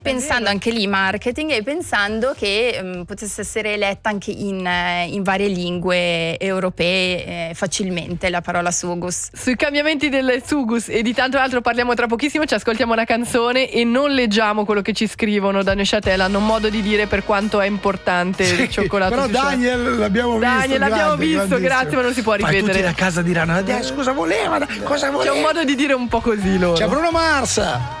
pensando anche lì marketing e pensando che potesse essere letta anche in varie lingue europee facilmente la parola Sugus. Sui cambiamenti del Sugus e di tanto altro parliamo tra pochissimo, ci ascoltiamo una canzone e non leggiamo quello che ci scrivono da Neuchâtel, hanno un modo di dire per quanto è importante il cioccolato. Però Daniel l'abbiamo visto, grazie, ma non si può ripetere. Poi tutti da casa diranno, cosa voleva, cosa voleva? C'è un modo di dire un po' così loro. C'è Bruno Mars.